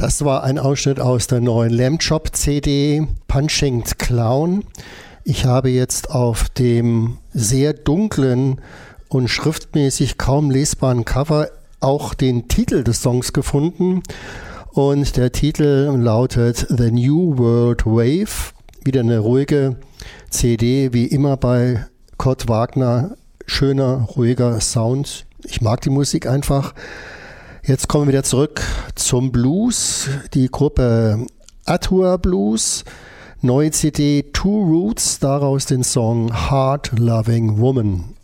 Das war ein Ausschnitt aus der neuen Lamb Chop CD Punching Clown. Ich habe jetzt auf dem sehr dunklen und schriftmäßig kaum lesbaren Cover auch den Titel des Songs gefunden. Und der Titel lautet The New World Wave. Wieder eine ruhige CD, wie immer bei Kurt Wagner. Schöner, ruhiger Sound. Ich mag die Musik einfach. Jetzt kommen wir wieder zurück zum Blues. Die Gruppe Atua Blues. Neue CD Two Roots, daraus den Song Hard Loving Woman.